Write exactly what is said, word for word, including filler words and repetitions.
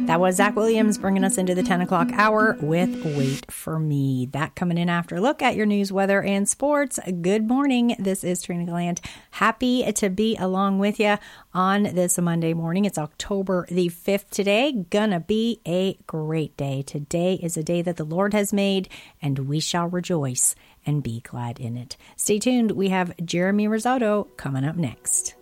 That was Zach Williams bringing us into the ten o'clock hour with Wait For Me. That coming in after a look at your news, weather, and sports. Good morning. This is Trina Gallant. Happy to be along with you on this Monday morning. It's October the fifth today. Gonna be a great day. Today is a day that the Lord has made, and we shall rejoice and be glad in it. Stay tuned. We have Jeremy Risotto coming up next.